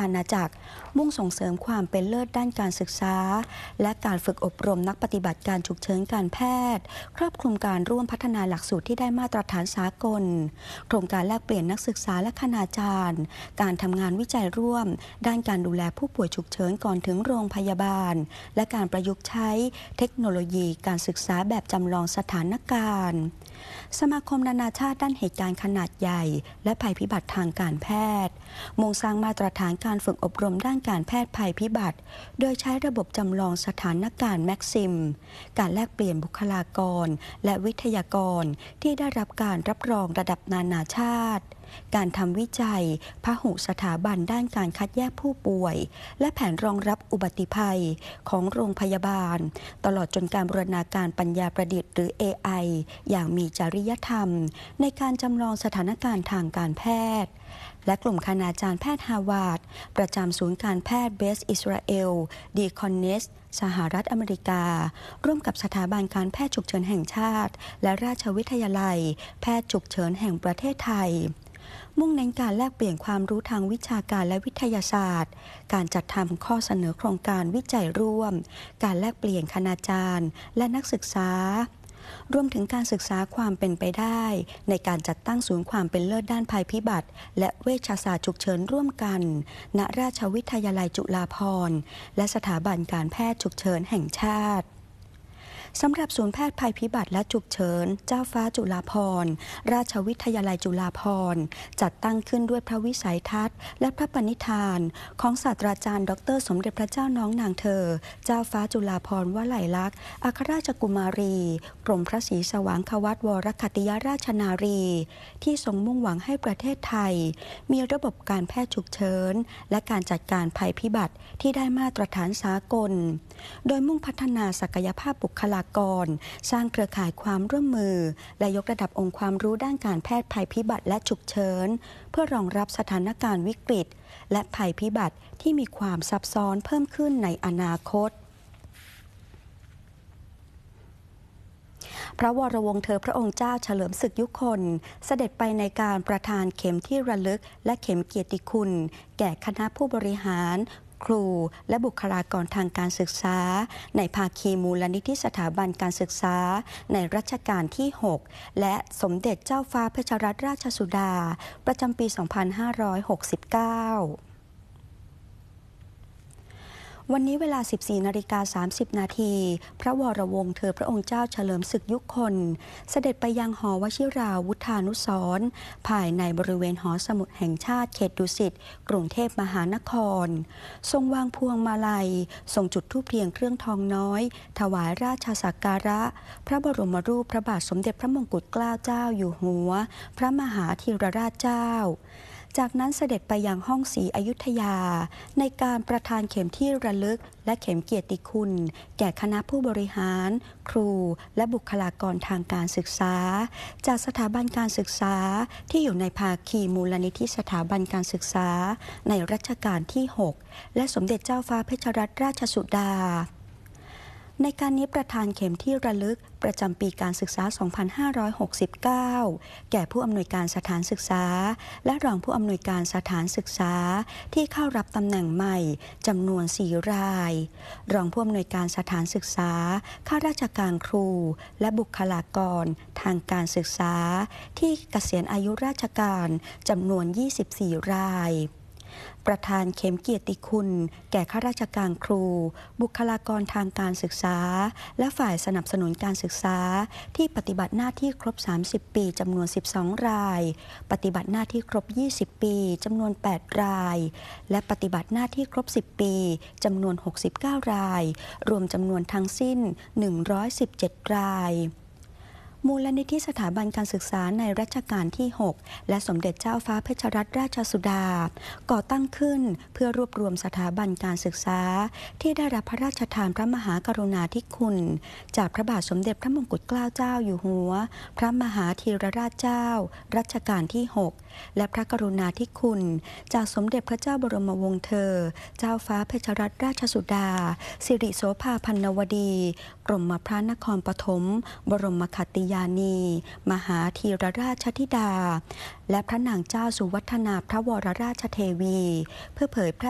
อาณาจักรมุ่งส่งเสริมความเป็นเลิศด้านการศึกษาและการฝึกอบรมนักปฏิบัติการฉุกเฉินการแพทย์ครอบคลุมการร่วมพัฒนาหลักสูตรที่ได้มาตรฐานสากลโครงการแลกเปลี่ยนนักศึกษาและคณาจารย์การทำงานวิจัยร่วมด้านการดูแลผู้ป่วยฉุกเฉินก่อนถึงโรงพยาบาลและการประยุกต์ใช้เทคโนโลยีการศึกษาแบบจำลองสถานการณ์สมาคมนานาชาติด้านเหตุการณ์ขนาดใหญ่และภัยพิบัติทางการแพทย์มุ่งสร้างมาตรฐานการฝึกอบรมด้านการแพทย์ภัยพิบัติโดยใช้ระบบจำลองสถานการณ์แม็กซิมการแลกเปลี่ยนบุคลากรและวิทยากรที่ได้รับการรับรองระดับนานาชาติการทำวิจัยพหุสถาบันด้านการคัดแยกผู้ป่วยและแผนรองรับอุบัติภัยของโรงพยาบาลตลอดจนการบูรณาการปัญญาประดิษฐ์หรือ AI อย่างมีจริยธรรมในการจำลองสถานการณ์ทางการแพทย์และกลุ่มคณาจารย์แพทย์ฮาวาดประจำศูนย์การแพทย์เบสอิสราเอลดีคอนเนสสหรัฐอเมริการ่วมกับสถาบันการแพทย์ฉุกเฉินแห่งชาติและราชวิทยาลัยแพทย์ฉุกเฉินแห่งประเทศไทยมุ่งเน้นการแลกเปลี่ยนความรู้ทางวิชาการและวิทยาศาสตร์การจัดทำข้อเสนอโครงการวิจัยร่วมการแลกเปลี่ยนคณาจารย์และนักศึกษารวมถึงการศึกษาความเป็นไปได้ในการจัดตั้งศูนย์ความเป็นเลิศด้านภัยพิบัติและเวชศาสตร์ฉุกเฉินร่วมกันณราชวิทยาลัยจุฬาภรณ์และสถาบันการแพทย์ฉุกเฉินแห่งชาติสำหรับศูนย์แพทย์ภัยพิบัติและฉุกเฉินเจ้าฟ้าจุฬาภรณ์ราชวิทยาลัยจุฬาภรณ์จัดตั้งขึ้นด้วยพระวิสัยทัศน์และพระปณิธานของศาสตราจารย์ดร.สมเด็จพระเจ้าน้องนางเธอเจ้าฟ้าจุฬาภรณ์วลัยลักษณ์อัครราชกุมารีกรมพระศรีสว่างควัตวรคัตติยราชนารีที่ทรงมุ่งหวังให้ประเทศไทยมีระบบการแพทย์ฉุกเฉินและการจัดการภัยพิบัติที่ได้มาตรฐานสากลโดยมุ่งพัฒนาศักยภาพบุคลากรสร้างเครือข่ายความร่วมมือและยกระดับองค์ความรู้ด้านการแพทย์ภัยพิบัติและฉุกเฉินเพื่อรองรับสถานการณ์วิกฤตและภัยพิบัติที่มีความซับซ้อนเพิ่มขึ้นในอนาคตพระวรวงศ์เธอพระองค์เจ้าเฉลิมศึกยุคนเสด็จไปในการประทานเข็มที่ระลึกและเข็มเกียรติคุณแก่คณะผู้บริหารครูและบุคลากรทางการศึกษาในภาคีมูลนิธิสถาบันการศึกษาในรัชกาลที่ 6 และสมเด็จเจ้าฟ้าเพชรรัตนราชสุดาประจำปี 2569วันนี้เวลา 14:30 นาทีพระวรวงศ์เธอพระองค์เจ้าเฉลิมศึกยุคนเสด็จไปยังหอวชิราวุธานุสรณ์ภายในบริเวณหอสมุดแห่งชาติเขตดุสิตกรุงเทพมหานครทรงวางพวงมาลัยทรงจุดธูปเทียนเครื่องทองน้อยถวายราชสักการะพระบรมรูปพระบาทสมเด็จพระมงกุฎเกล้าเจ้าอยู่หัวพระมหาธีรราชเจ้าจากนั้นเสด็จไปยังห้องศรีอยุธยาในการประทานเข็มที่ระลึกและเข็มเกียรติคุณแก่คณะผู้บริหารครูและบุคลากรทางการศึกษาจากสถาบันการศึกษาที่อยู่ในภาคีมูลนิธิสถาบันการศึกษาในรัชกาลที่ 6 และสมเด็จเจ้าฟ้าเพชรรัตนราชสุดาในการนี้ประธานเข็มที่ระลึกประจำปีการศึกษา 2569 แก่ผู้อำนวยการสถานศึกษาและรองผู้อำนวยการสถานศึกษาที่เข้ารับตำแหน่งใหม่จำนวน 4 รายรองผู้อำนวยการสถานศึกษาข้าราชการครูและบุคลากรทางการศึกษาที่เกษียณอายุราชการจำนวน 24 รายประธานเข็มเกียรติคุณแก่ข้าราชการครูบุคลากรทางการศึกษาและฝ่ายสนับสนุนการศึกษาที่ปฏิบัติหน้าที่ครบ 30 ปีจำนวน 12 รายปฏิบัติหน้าที่ครบ 20 ปีจำนวน 8 รายและปฏิบัติหน้าที่ครบ 10 ปีจำนวน 69 รายรวมจำนวนทั้งสิ้น 117 รายมูลนิธิสถาบันการศึกษาในรัชกาลที่ 6 และสมเด็จเจ้าฟ้าเพชรรัตนราชสุดาก่อตั้งขึ้นเพื่อรวบรวมสถาบันการศึกษาที่ได้รับพระราชทานพระมหากรุณาธิคุณจากพระบาทสมเด็จพระมงกุฎเกล้าเจ้าอยู่หัวพระมหาธีรราชเจ้ารัชกาลที่ 6 และพระกรุณาธิคุณจากสมเด็จพระเจ้าบรมวงศ์เธอเจ้าฟ้าเพชรรัตนราชสุดาสิริโสภาพันนวดีกรมพระนครปฐมบรมคัตติยานีมหาธีรราชธิดาและพระนางเจ้าสุวัฒนาพระวรราชเทวีเพื่อเผยแพร่